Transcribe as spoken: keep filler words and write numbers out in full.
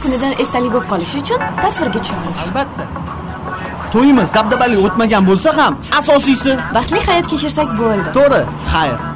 kunidan esdalik bo'lib qolishi uchun tasvirga tushamiz. Albatta. To'yimiz dabdabali o'tmagan bo'lsa ham, asosiysi vaqtli hayot kechirsak bo'ldi. to'g'ri. Xayr.